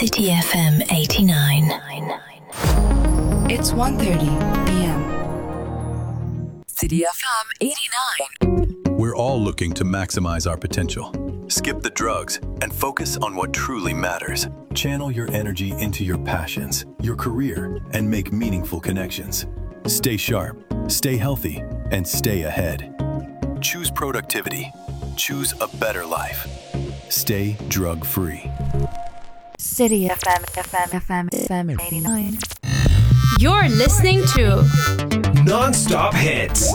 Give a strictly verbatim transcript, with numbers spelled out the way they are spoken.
City F M eighty-nine. It's one thirty p.m. City F M eighty-nine. We're all looking to maximize our potential. Skip the drugs and focus on what truly matters. Channel your energy into your passions, your career, and make meaningful connections. Stay sharp, stay healthy, and stay ahead. Choose productivity. Choose a better life. Stay drug-free. City F M, F M, F M, F M eighty-nine. You're listening to Non-stop hits.